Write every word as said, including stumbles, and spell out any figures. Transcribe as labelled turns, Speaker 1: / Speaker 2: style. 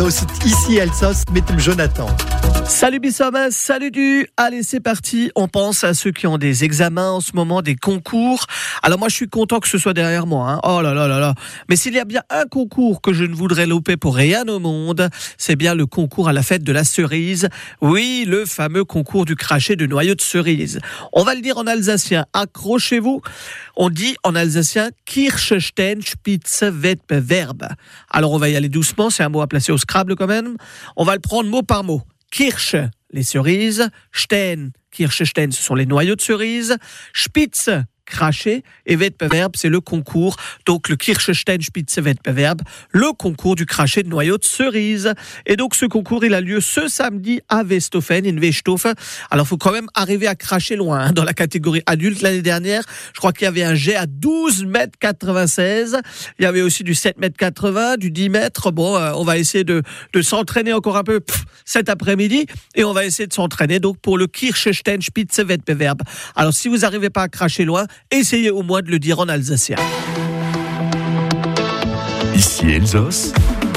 Speaker 1: Los ici Elsass mit dem Jonathan.
Speaker 2: Salut Bissoma, salut du. Allez, c'est parti. On pense à ceux qui ont des examens en ce moment, des concours. Alors moi, je suis content que ce soit derrière moi. Hein. Oh là là là là. Mais s'il y a bien un concours que je ne voudrais louper pour rien au monde, c'est bien le concours à la fête de la cerise. Oui, le fameux concours du crachet de noyaux de cerise. On va le dire en alsacien. Accrochez-vous. On dit en alsacien Kirschsteinspitze-Wettbewerb. Alors on va y aller doucement. C'est un mot à placer au Scrabble quand même. On va le prendre mot par mot. Kirsch, les cerises. Stein, Kirschstein, ce sont les noyaux de cerises. Spitze, crachet. Et Wettbewerb, c'est le concours. Donc le Kirschstein-Spitze-Wettbewerb, le concours du crachet de noyaux de cerises. Et donc ce concours, il a lieu ce samedi à Westhofen, in Westhof. Alors il faut quand même arriver à cracher loin. Hein. Dans la catégorie adulte, l'année dernière, je crois qu'il y avait un jet à douze mètres quatre-vingt-seize. Il y avait aussi du sept mètres quatre-vingts, du dix mètres. Bon, euh, on va essayer de, de s'entraîner encore un peu pff, cet après-midi. Et on va essayer de s'entraîner donc pour le Kirschstein-Spitze-Wettbewerb. Alors si vous n'arrivez pas à cracher loin, essayez au moins de le dire en alsacien.
Speaker 3: Ici Elsass,